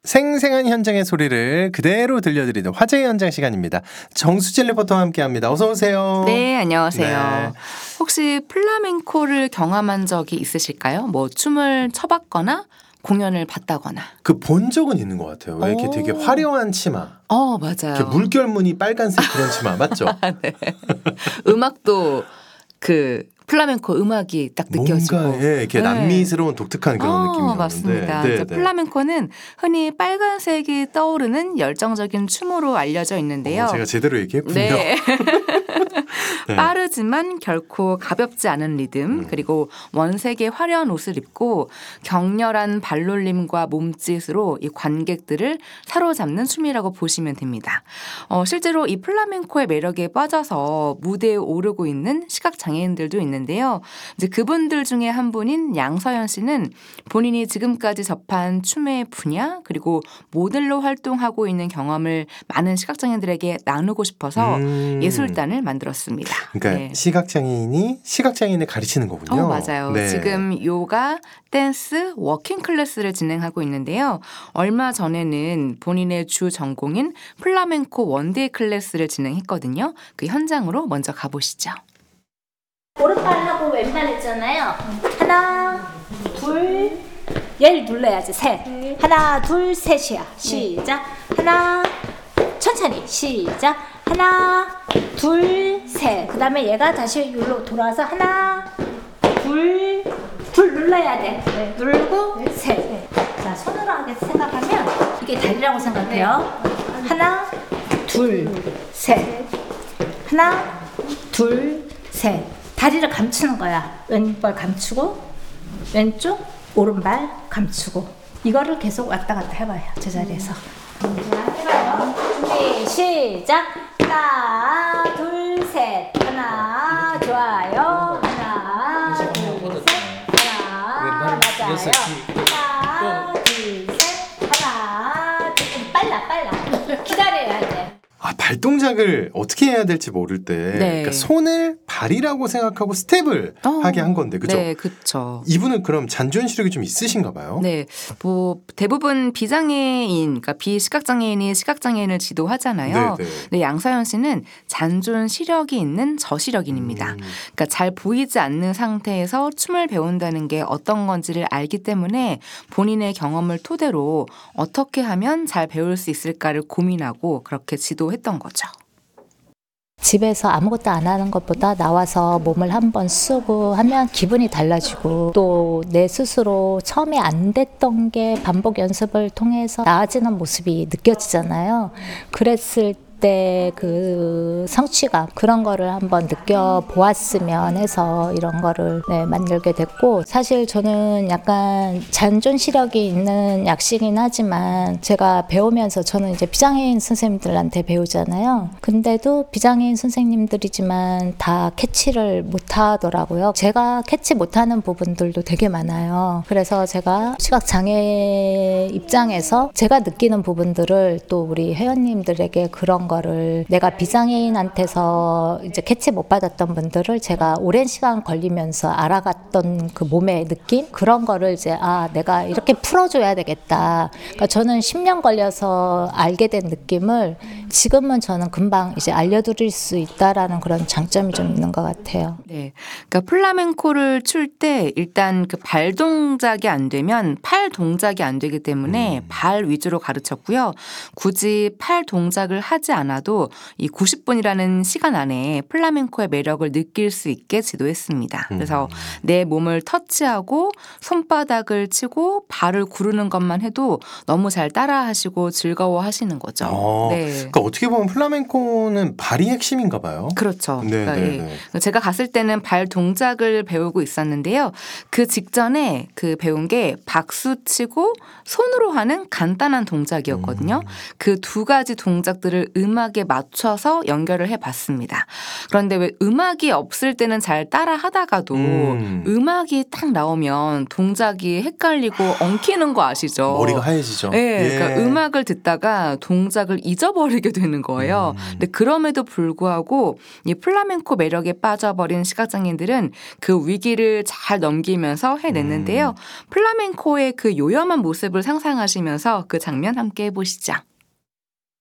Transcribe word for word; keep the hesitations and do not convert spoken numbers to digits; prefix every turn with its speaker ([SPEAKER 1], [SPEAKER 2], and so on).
[SPEAKER 1] 생생한 현장의 소리를 그대로 들려드리는 화제의 현장 시간입니다. 정수진 리포터와 함께합니다. 어서 오세요.
[SPEAKER 2] 네, 안녕하세요.
[SPEAKER 1] 네.
[SPEAKER 2] 혹시 플라멩코를 경험한 적이 있으실까요? 뭐 춤을 춰봤거나 공연을 봤다거나.
[SPEAKER 1] 그 본 적은 있는 것 같아요. 왜 이렇게
[SPEAKER 2] 오.
[SPEAKER 1] 되게 화려한 치마.
[SPEAKER 2] 어, 맞아요.
[SPEAKER 1] 이렇게 물결무늬 빨간색 그런 치마 맞죠?
[SPEAKER 2] 네. 음악도 그 플라멩코 음악이 딱 느껴지고.
[SPEAKER 1] 뭔가 예, 이렇게
[SPEAKER 2] 네.
[SPEAKER 1] 남미스러운 독특한 그런
[SPEAKER 2] 어,
[SPEAKER 1] 느낌이었는데.
[SPEAKER 2] 맞습니다.
[SPEAKER 1] 네,
[SPEAKER 2] 이제
[SPEAKER 1] 네.
[SPEAKER 2] 플라멩코는 흔히 빨간색이 떠오르는 열정적인 춤으로 알려져 있는데요.
[SPEAKER 1] 어, 제가 제대로 얘기했군요.
[SPEAKER 2] 네.
[SPEAKER 1] 네.
[SPEAKER 2] 빠르지만 결코 가볍지 않은 리듬,
[SPEAKER 1] 음.
[SPEAKER 2] 그리고 원색의 화려한 옷을 입고 격렬한 발놀림과 몸짓으로 이 관객들을 사로잡는 춤이라고 보시면 됩니다. 어, 실제로 이 플라멩코의 매력에 빠져서 무대에 오르고 있는 시각장애인들도 있는데요. 이제 그분들 중에 한 분인 양서연 씨는 본인이 지금까지 접한 춤의 분야, 그리고 모델로 활동하고 있는 경험을 많은 시각장애인들에게 나누고 싶어서
[SPEAKER 1] 음.
[SPEAKER 2] 예술단을 만들었습니다.
[SPEAKER 1] 그러니까
[SPEAKER 2] 네.
[SPEAKER 1] 시각장애인이 시각장애인을 가르치는 거군요.
[SPEAKER 2] 어, 맞아요.
[SPEAKER 1] 네.
[SPEAKER 2] 지금 요가, 댄스, 워킹 클래스를 진행하고 있는데요. 얼마 전에는 본인의 주 전공인 플라멩코 원데이 클래스를 진행했거든요. 그 현장으로 먼저 가보시죠.
[SPEAKER 3] 오른발하고 왼발 있잖아요. 하나, 둘, 얘를 눌러야지. 셋. 하나, 둘, 셋이야. 시작. 하나, 천천히. 시작. 하나, 둘, 셋. 그 다음에 얘가 다시 여기로 돌아와서 하나, 둘, 둘 눌러야 돼. 누르고 셋. 자, 손으로 하게 생각하면 이게 다리라고 생각해요. 하나, 둘, 셋. 하나, 둘, 셋. 다리를 감추는 거야. 왼발 감추고 왼쪽, 오른발 감추고. 이거를 계속 왔다 갔다 해봐요. 제자리에서. 자, 해봐요. 준비 시작. 하나, 둘, 셋. 하나, 좋아요. 하나, 둘, 셋. 하나, 맞아요. 하나, 둘, 셋. 하나, 둘, 좀 빨라, 빨라. 기다려야 돼.
[SPEAKER 1] 아, 발동작을 어떻게 해야 될지 모를 때
[SPEAKER 2] 네.
[SPEAKER 1] 그러니까 손을 발이라고 생각하고 스텝을
[SPEAKER 2] 어,
[SPEAKER 1] 하게 한 건데 그죠?
[SPEAKER 2] 네, 그렇죠.
[SPEAKER 1] 이분은 그럼 잔존 시력이 좀 있으신가 봐요?
[SPEAKER 2] 네, 뭐 대부분 비장애인, 그러니까 비시각장애인이 시각장애인을 지도하잖아요.
[SPEAKER 1] 네, 네.
[SPEAKER 2] 근데 양서연 씨는 잔존 시력이 있는 저시력인입니다.
[SPEAKER 1] 음.
[SPEAKER 2] 그러니까 잘 보이지 않는 상태에서 춤을 배운다는 게 어떤 건지를 알기 때문에 본인의 경험을 토대로 어떻게 하면 잘 배울 수 있을까를 고민하고 그렇게 지도했던 거죠.
[SPEAKER 4] 집에서 아무것도 안 하는 것보다 나와서 몸을 한번 쓰고 하면 기분이 달라지고 또 내 스스로 처음에 안 됐던 게 반복 연습을 통해서 나아지는 모습이 느껴지잖아요. 그랬을 때 그 성취감 그런 거를 한번 느껴보았으면 해서 이런 거를 네, 만들게 됐고 사실 저는 약간 잔존 시력이 있는 약시긴 하지만 제가 배우면서 저는 이제 비장애인 선생님들한테 배우잖아요. 근데도 비장애인 선생님들이지만 다 캐치를 못하더라고요. 제가 캐치 못하는 부분들도 되게 많아요. 그래서 제가 시각장애 입장에서 제가 느끼는 부분들을 또 우리 회원님들에게 그런 거를 내가 비장애인한테서 이제 캐치 못 받았던 분들을 제가 오랜 시간 걸리면서 알아갔던 그 몸의 느낌 그런 거를 이제 아 내가 이렇게 풀어줘야 되겠다. 그러니까 저는 십 년 걸려서 알게 된 느낌을 지금은 저는 금방 이제 알려드릴 수 있다라는 그런 장점이 좀 있는 것 같아요.
[SPEAKER 2] 네, 그러니까 플라멩코를 출 때 일단 그 발 동작이 안 되면 팔 동작이 안 되기 때문에
[SPEAKER 1] 음.
[SPEAKER 2] 발 위주로 가르쳤고요. 굳이 팔 동작을 하지 않아도 이 구십 분이라는 시간 안에 플라멩코의 매력을 느낄 수 있게 지도했습니다. 그래서
[SPEAKER 1] 음.
[SPEAKER 2] 내 몸을 터치하고 손바닥을 치고 발을 구르는 것만 해도 너무 잘 따라하시고 즐거워하시는 거죠.
[SPEAKER 1] 어,
[SPEAKER 2] 네.
[SPEAKER 1] 그러니까 어떻게 보면 플라멩코는 발이 핵심인가 봐요.
[SPEAKER 2] 그렇죠.
[SPEAKER 1] 네,
[SPEAKER 2] 그러니까
[SPEAKER 1] 네,
[SPEAKER 2] 예. 제가 갔을 때는 발 동작을 배우고 있었는데요. 그 직전에 그 배운 게 박수 치고 손으로 하는 간단한 동작이었거든요.
[SPEAKER 1] 음.
[SPEAKER 2] 그 두 가지 동작들을 음악에 맞춰서 연결을 해봤습니다. 그런데 왜 음악이 없을 때는 잘 따라 하다가도
[SPEAKER 1] 음.
[SPEAKER 2] 음악이 딱 나오면 동작이 헷갈리고 엉키는 거 아시죠?
[SPEAKER 1] 머리가 하얘지죠.
[SPEAKER 2] 네,
[SPEAKER 1] 예.
[SPEAKER 2] 그러니까 음악을 듣다가 동작을 잊어버리게 되는 거예요.
[SPEAKER 1] 음.
[SPEAKER 2] 근데 그럼에도 불구하고 이 플라멩코 매력에 빠져버린 시각장애인들은 그 위기를 잘 넘기면서 해냈는데요.
[SPEAKER 1] 음.
[SPEAKER 2] 플라멩코의 그 요염한 모습을 상상하시면서 그 장면 함께 해보시죠.